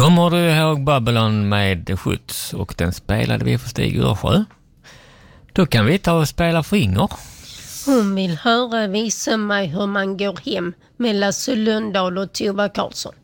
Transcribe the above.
Kommer du ihåg Babylon med skjuts? Och den spelade vi för Stig Ursjö. Då kan vi ta och spela för Inger. Hon vill höra visa mig hur man går hem med Lasse Lundahl och Tova Karlsson.